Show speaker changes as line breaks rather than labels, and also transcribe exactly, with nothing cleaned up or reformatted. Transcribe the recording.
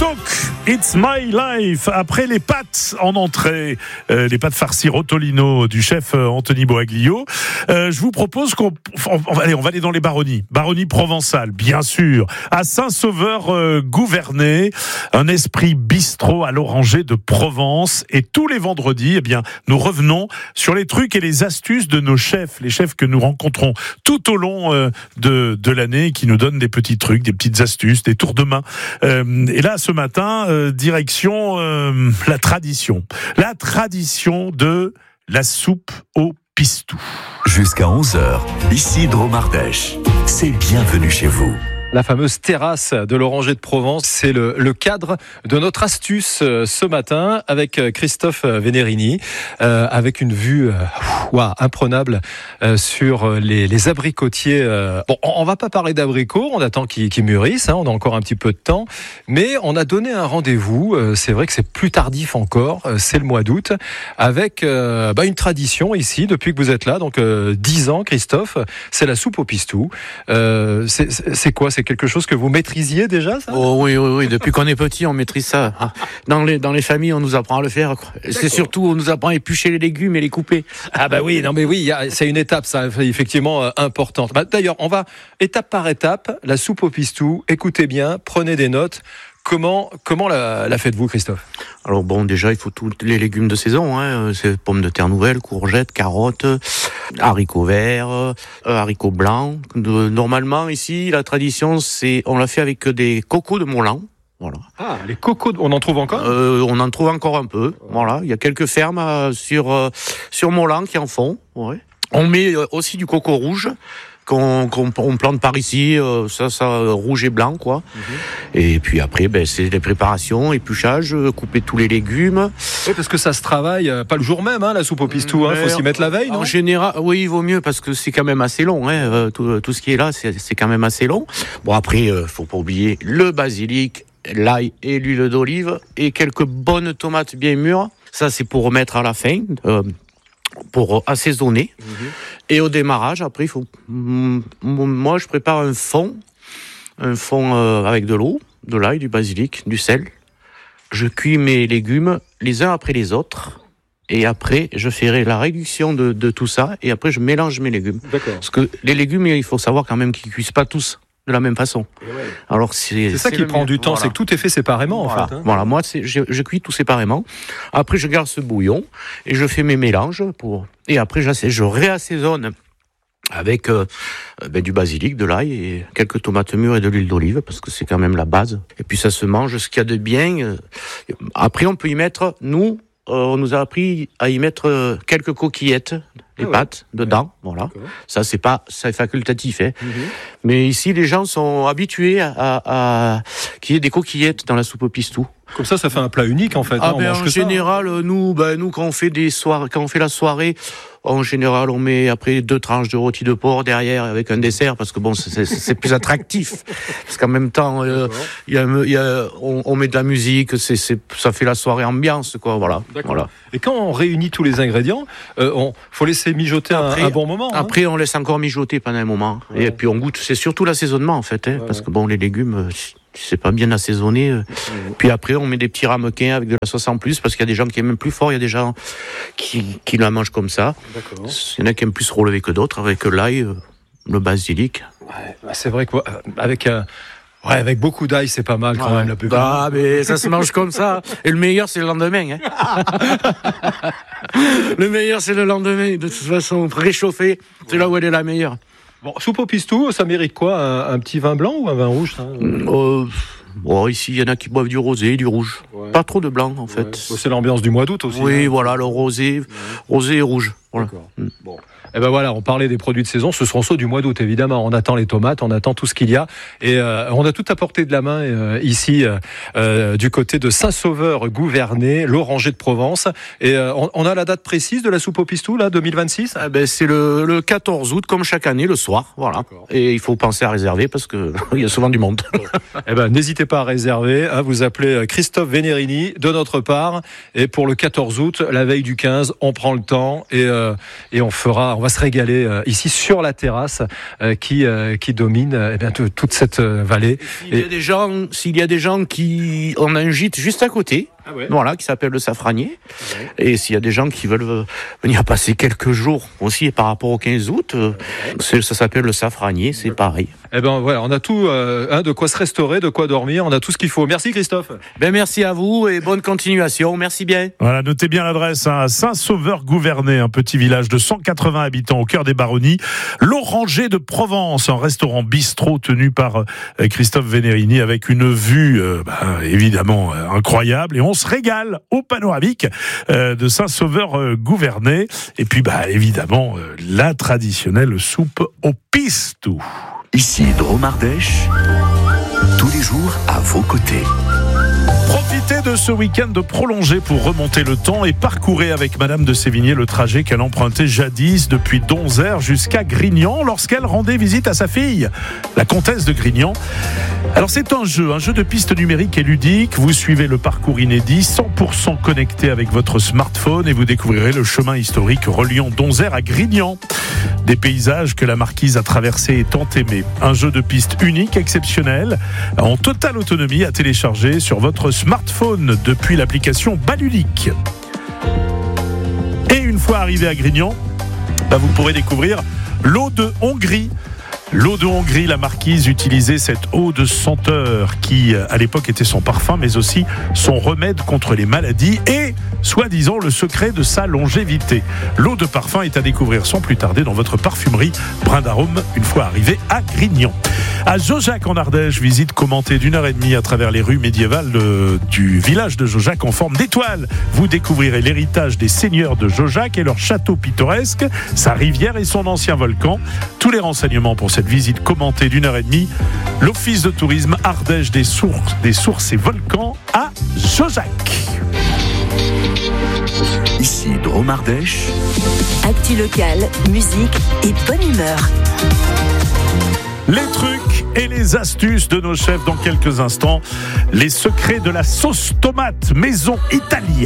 Talk, It's My Life. Après les pâtes en entrée, euh, les pâtes farcies Rotolino du chef euh, Anthony Boaglio, euh, je vous propose qu'on on, on, allez, on va aller dans les baronnies. Baronnie provençale, bien sûr. À Saint-Sauveur-Gouvernay, euh, un esprit bistrot à l'oranger de Provence. Et tous les vendredis, eh bien, nous revenons sur les trucs et les astuces de nos chefs, les chefs que nous rencontrons tout au long euh, de, de l'année, qui nous donnent des petits trucs, des petites astuces, des tours de main. Euh, et là, ce matin, euh, direction euh, la tradition. La tradition de la soupe au pistou.
Jusqu'à onze heures, Isidro Mardèche. C'est bienvenue chez vous.
La fameuse terrasse de l'Oranger de Provence, c'est le, le cadre de notre astuce euh, ce matin avec Christophe Venerini, euh, avec une vue euh, wow, imprenable euh, sur les, les abricotiers. Euh. Bon, on, on va pas parler d'abricots, on attend qu'ils, qu'ils mûrissent, hein, on a encore un petit peu de temps, mais on a donné un rendez-vous. Euh, c'est vrai que c'est plus tardif encore, euh, c'est le mois d'août, avec euh, bah, une tradition ici depuis que vous êtes là, donc euh, dix ans, Christophe. C'est la soupe au pistou. Euh, c'est, c'est, c'est quoi? C'est quelque chose que vous maîtrisiez déjà, ça?
Oh oui, oui, oui. Depuis qu'on est petit, on maîtrise ça. Dans les, dans les familles, on nous apprend à le faire, quoi. C'est surtout, on nous apprend à éplucher les légumes et les couper.
Ah bah oui, non mais oui, c'est une étape, ça, effectivement, euh, importante. Bah, d'ailleurs, on va étape par étape, la soupe au pistou. Écoutez bien, prenez des notes. Comment, comment la, la faites-vous, Christophe?
Alors bon, déjà, il faut tous les légumes de saison, hein. C'est pommes de terre nouvelles, courgettes, carottes, haricots verts, euh, haricots blancs. De, normalement, ici, la tradition, c'est, on l'a fait avec des cocos de Molan. Voilà.
Ah, les cocos, on en trouve encore?
euh, On en trouve encore un peu. Voilà. Il y a quelques fermes euh, sur, euh, sur Molan qui en font. Ouais. On met euh, aussi du coco rouge. Qu'on, qu'on on plante par ici, euh, ça, ça, rouge et blanc, quoi. Mm-hmm. Et puis après, ben, c'est les préparations, épluchage, couper tous les légumes.
Oui, parce que ça se travaille, euh, pas le jour même, hein, la soupe au pistou, hein, faut s'y mettre la veille, non?
En général, oui, il vaut mieux parce que c'est quand même assez long, hein, euh, tout, tout ce qui est là, c'est, c'est quand même assez long. Bon, après, euh, faut pas oublier le basilic, l'ail et l'huile d'olive et quelques bonnes tomates bien mûres. Ça, c'est pour remettre à la fin. Euh, pour assaisonner. Mmh. Et au démarrage, après, il faut... Moi, je prépare un fond, un fond euh, avec de l'eau, de l'ail, du basilic, du sel. Je cuis mes légumes les uns après les autres. Et après, je ferai la réduction de, de tout ça. Et après, je mélange mes légumes.
D'accord.
Parce que les légumes, il faut savoir quand même qu'ils ne cuisent pas tous de la même façon.
Ouais.
Alors c'est,
c'est ça
c'est
qui prend
mieux.
du temps,
Voilà.
C'est que tout est fait séparément,
voilà.
en fait. Hein.
Voilà, moi c'est, je, je cuis tout séparément. Après je garde ce bouillon et je fais mes mélanges pour et après je réassaisonne avec euh, ben, du basilic, de l'ail et quelques tomates mûres et de l'huile d'olive parce que c'est quand même la base. Et puis ça se mange ce qu'il y a de bien. Après on peut y mettre, nous euh, on nous a appris à y mettre euh, quelques coquillettes. Les ah ouais. pâtes dedans, ouais. Voilà. D'accord. Ça c'est pas, c'est facultatif, hein. Mm-hmm. Mais ici les gens sont habitués à, à, à qu'il y ait des coquillettes dans la soupe au pistou.
Comme ça, ça fait un plat unique en fait.
Ah
hein,
ben, en général, ça, hein. nous, ben nous quand on fait des soirées, quand on fait la soirée, en général, on met après deux tranches de rôti de porc derrière avec un dessert parce que bon, c'est, c'est, c'est plus attractif. Parce qu'en même temps, euh, y a, y a, on, on met de la musique, c'est, c'est, ça fait la soirée ambiance, quoi. Voilà. Voilà.
Et quand on réunit tous les ingrédients, euh, on faut laisser mijoter après, un, un bon moment.
Après,
hein.
on laisse encore mijoter pendant un moment. Ouais. Et puis on goûte. C'est surtout l'assaisonnement en fait, hein, ouais, parce ouais. que bon, les légumes. C'est pas bien assaisonné. Mmh. Puis après, on met des petits ramequins avec de la sauce en plus, parce qu'il y a des gens qui aiment plus fort, il y a des gens qui, qui la mangent comme ça. D'accord. Il y en a qui aiment plus relever que d'autres, avec l'ail, le basilic.
Ouais, bah c'est vrai qu'avec euh, ouais, avec beaucoup d'ail, c'est pas mal quand ouais. même. La plupart.
Ah, mais ça se mange comme ça. Et le meilleur, c'est le lendemain. Hein. Le meilleur, c'est le lendemain. De toute façon, réchauffé, c'est ouais. là où elle est la meilleure.
Bon, soupe au pistou, ça mérite quoi? Un, un petit vin blanc ou un vin rouge, ça?
euh, bon, ici, il y en a qui boivent du rosé et du rouge. Ouais. Pas trop de blanc, en fait.
Ouais. C'est l'ambiance du mois d'août aussi.
Oui,
hein.
Voilà, le rosé, ouais. rosé et rouge. Voilà.
D'accord. Mmh. Bon. Et ben voilà, on parlait des produits de saison, ce seront ceux du mois d'août évidemment. On attend les tomates, on attend tout ce qu'il y a, et euh, on a tout à portée de la main euh, ici euh, euh, du côté de Saint-Sauveur-Gouvernay, l'Oranger de Provence. Et euh, on, on a la date précise de la soupe au pistou là, deux mille vingt-six.
Ah ben c'est le, le quatorze août comme chaque année le soir, voilà. D'accord. Et il faut penser à réserver parce que il y a souvent du monde.
Et ben n'hésitez pas à réserver. Hein, vous appelez Christophe Venerini de notre part, et pour le quatorze août, la veille du quinze, on prend le temps et euh, et on fera. On va se régaler euh, ici sur la terrasse euh, qui euh, qui domine euh, eh bien t- toute cette euh, vallée.
S'il y a des gens, s'il y a des gens qui, on a un gîte juste à côté.
Ah ouais.
Voilà, qui s'appelle le Safranier.
Ouais.
Et s'il y a des gens qui veulent euh, venir passer quelques jours aussi par rapport au quinze août, euh, c'est, ça s'appelle le Safranier, c'est pareil.
Eh ben voilà, on a tout, euh, hein, de quoi se restaurer, de quoi dormir, on a tout ce qu'il faut. Merci Christophe.
Ben merci à vous et bonne continuation. Merci bien.
Voilà, notez bien l'adresse, hein, Saint-Sauveur-Gouvernay, un petit village de cent quatre-vingts habitants au cœur des Baronnies. L'Oranger de Provence, un restaurant bistrot tenu par euh, Christophe Vénérini avec une vue euh, bah, évidemment euh, incroyable. Et on se régale au panoramique euh, de Saint-Sauveur-Gouvernay. Et puis bah évidemment euh, la traditionnelle soupe au pistou.
Ici Dromardèche, tous les jours à vos côtés.
Profitez de ce week-end de prolongé pour remonter le temps et parcourez avec Madame de Sévigné le trajet qu'elle empruntait jadis depuis Donzère jusqu'à Grignan lorsqu'elle rendait visite à sa fille, la comtesse de Grignan. Alors c'est un jeu, un jeu de piste numérique et ludique. Vous suivez le parcours inédit, cent pour cent connecté avec votre smartphone et vous découvrirez le chemin historique reliant Donzère à Grignan. Des paysages que la marquise a traversés et tant aimés. Un jeu de piste unique, exceptionnel, en totale autonomie à télécharger sur votre smartphone depuis l'application Balulique. Et une fois arrivé à Grignan, bah vous pourrez découvrir l'eau de Hongrie. L'eau de Hongrie, la marquise utilisait cette eau de senteur qui, à l'époque, était son parfum, mais aussi son remède contre les maladies et, soi-disant, le secret de sa longévité. L'eau de parfum est à découvrir sans plus tarder dans votre parfumerie Brin d'Arôme, une fois arrivé à Grignan. À Jaujac en Ardèche, visite commentée d'une heure et demie à travers les rues médiévales de, du village de Jaujac en forme d'étoile. Vous découvrirez l'héritage des seigneurs de Jaujac et leur château pittoresque, sa rivière et son ancien volcan. Tous les renseignements pour cette visite commentée d'une heure et demie, l'Office de tourisme Ardèche des sources, des sources et volcans à Jaujac.
Ici Dromardèche.
Actu locale, musique et bonne humeur.
Les trucs et les astuces de nos chefs dans quelques instants. Les secrets de la sauce tomate maison italienne.